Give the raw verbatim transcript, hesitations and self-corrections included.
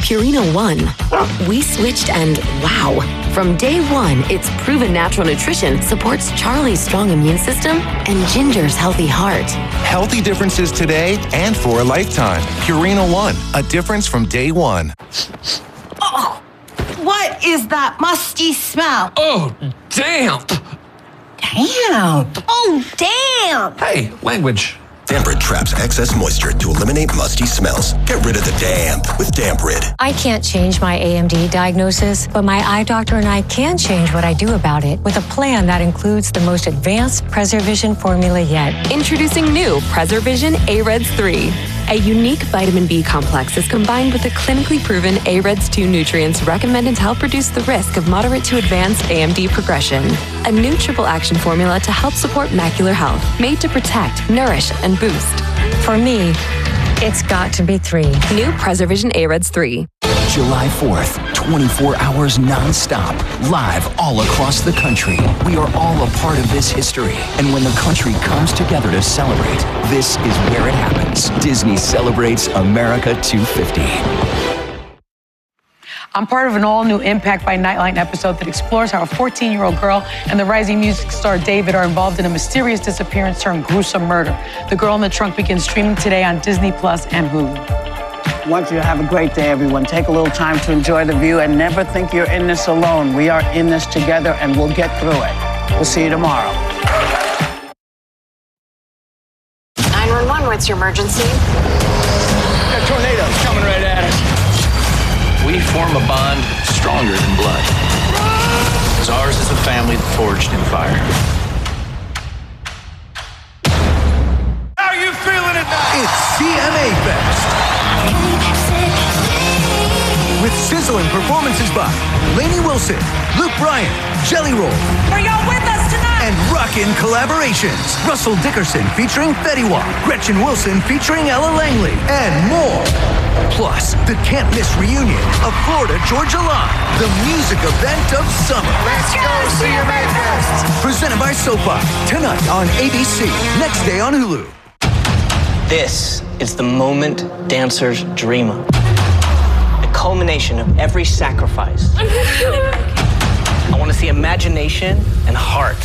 Purina One. We switched and wow. From day one, its proven natural nutrition supports Charlie's strong immune system and Ginger's healthy heart. Healthy differences today and for a lifetime. Purina One, a difference from day one. Oh, what is that musty smell? Oh, damp. Damn. Oh, damn. Hey, language. Damp-Rid traps excess moisture to eliminate musty smells. Get rid of the damp with Damp-Rid. I can't change my A M D diagnosis, but my eye doctor and I can change what I do about it with a plan that includes the most advanced PreserVision formula yet. Introducing new PreserVision A-Reds three. A unique vitamin B complex is combined with the clinically proven A-Reds two nutrients recommended to help reduce the risk of moderate to advanced A M D progression. A new triple action formula to help support macular health, made to protect, nourish, and boost. For me, it's got to be three. New PreserVision A-Reds three. July fourth, twenty-four hours non-stop, live all across the country. We are all a part of this history. And when the country comes together to celebrate, this is where it happens. Disney celebrates America two fifty. I'm part of an all-new Impact by Nightline episode that explores how a fourteen-year-old girl and the rising music star David are involved in a mysterious disappearance turned gruesome murder. The Girl in the Trunk begins streaming today on Disney Plus and Hulu. I want you to have a great day, everyone. Take a little time to enjoy the view and never think you're in this alone. We are in this together and we'll get through it. We'll see you tomorrow. nine one one, what's your emergency? Got tornadoes coming right at us. We form a bond stronger than blood. Ours is a family forged in fire. How you feeling tonight? It's C M A Fest. With sizzling performances by Lainey Wilson, Luke Bryan, Jelly Roll. Are y'all with us tonight? And rockin' collaborations. Russell Dickerson featuring Fetty Wap, Gretchen Wilson featuring Ella Langley, and more. Plus, the can't-miss reunion of Florida Georgia Line, the music event of summer. Let's go, C M A Fest! Presented by SoFi, tonight on A B C, next day on Hulu. This is the moment dancers dream of. The culmination of every sacrifice. I want to see imagination and heart